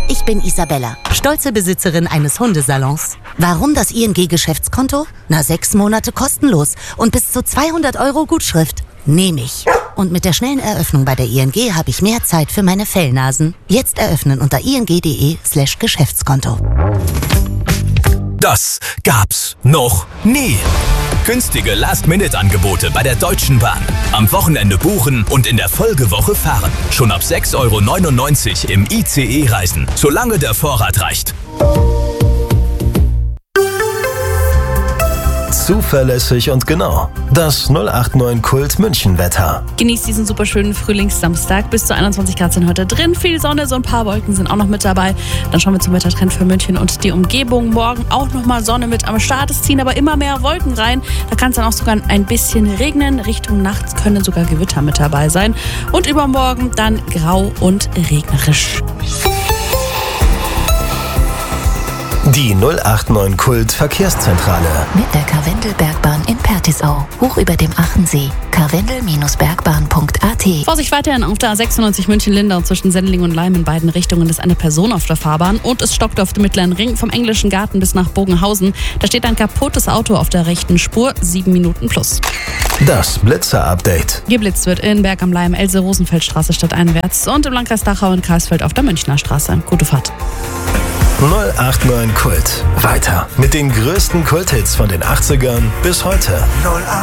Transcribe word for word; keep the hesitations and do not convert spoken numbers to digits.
ich bin Isabella, stolze Besitzerin eines Hundesalons. Warum das I N G-Geschäftskonto? Na, sechs Monate kostenlos und bis zu zweihundert Euro Gutschrift. Nehme ich. Und mit der schnellen Eröffnung bei der I N G habe ich mehr Zeit für meine Fellnasen. Jetzt eröffnen unter ing.de slash Geschäftskonto. Das gab's noch nie. Günstige Last-Minute-Angebote bei der Deutschen Bahn. Am Wochenende buchen und in der Folgewoche fahren. Schon ab sechs Euro neunundneunzig im I C E reisen, solange der Vorrat reicht. Zuverlässig und genau. Das null acht neun Kult München-Wetter. Genießt diesen super schönen Frühlingssamstag. Bis zu einundzwanzig Grad sind heute drin. Viel Sonne, so ein paar Wolken sind auch noch mit dabei. Dann schauen wir zum Wettertrend für München und die Umgebung. Morgen auch nochmal Sonne mit am Start. Es ziehen aber immer mehr Wolken rein. Da kann es dann auch sogar ein bisschen regnen. Richtung nachts können sogar Gewitter mit dabei sein. Und übermorgen dann grau und regnerisch. Die null acht neun Kult Verkehrszentrale. Mit der Karwendelbergbahn in Pertisau. Hoch über dem Achensee. karwendel Bergbahn punkt a t. Vorsicht weiterhin auf der A sechsundneunzig München-Lindau zwischen Sendling und Leim in beiden Richtungen ist eine Person auf der Fahrbahn und es stockt auf dem Mittleren Ring vom Englischen Garten bis nach Bogenhausen. Da steht ein kaputtes Auto auf der rechten Spur, sieben Minuten plus. Das Blitzer-Update. Geblitzt wird in Berg am Leim, Else-Rosenfeld-Straße stadteinwärts und im Landkreis Dachau und Karlsfeld auf der Münchner Straße. Gute Fahrt. null acht neun Kult. Weiter mit den größten Kulthits von den achtzigern bis heute.